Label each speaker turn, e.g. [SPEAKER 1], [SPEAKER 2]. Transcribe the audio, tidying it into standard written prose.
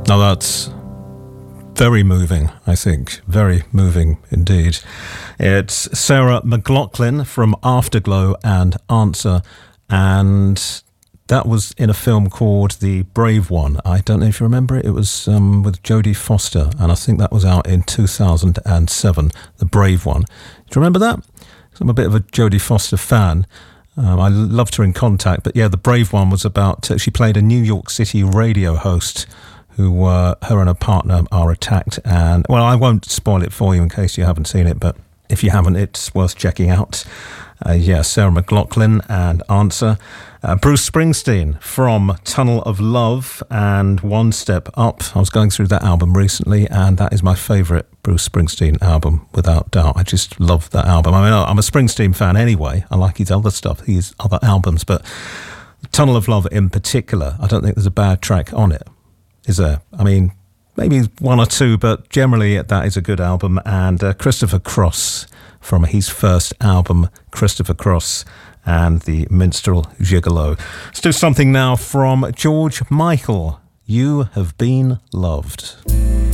[SPEAKER 1] Now that's very moving, I think. Very moving indeed. It's Sarah McLachlan from Afterglow and Answer, and that was in a film called The Brave One. I don't know if you remember it. It was with Jodie Foster, and I think that was out in 2007, The Brave One. Do you remember that? 'Cause I'm a bit of a Jodie Foster fan. I loved her in Contact, but yeah, The Brave One was about... she played a New York City radio host who, her and her partner are attacked, and, well, I won't spoil it for you in case you haven't seen it, but if you haven't, it's worth checking out. Sarah McLachlan and Answer. Bruce Springsteen from Tunnel of Love and One Step Up. I was going through that album recently, and that is my favourite Bruce Springsteen album, without doubt. I just love that album. I mean, I'm a Springsteen fan anyway. I like his other stuff, his other albums, but Tunnel of Love in particular, I don't think there's a bad track on it, is there? I mean, maybe one or two, but generally that is a good album. And Christopher Cross from his first album, Christopher Cross and the Minstrel Gigolo. Let's do something now from George Michael. You Have Been Loved.